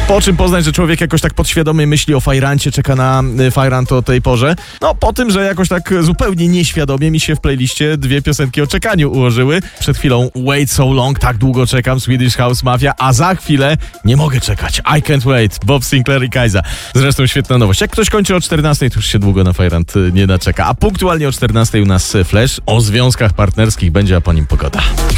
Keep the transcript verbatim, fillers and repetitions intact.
Po czym poznać, że człowiek jakoś tak podświadomie myśli o fajrancie, czeka na fajrant o tej porze? No po tym, że jakoś tak zupełnie nieświadomie mi się w playliście dwie piosenki o czekaniu ułożyły. Przed chwilą Wait So Long, tak długo czekam, Swedish House Mafia, a za chwilę nie mogę czekać, I Can't Wait, Bob Sinclair i Kajza. Zresztą świetna nowość. Jak ktoś kończy o czternastej, to już się długo na fajrant nie naczeka. A punktualnie o czternastej u nas Flash. O związkach partnerskich będzie, a po nim pogoda.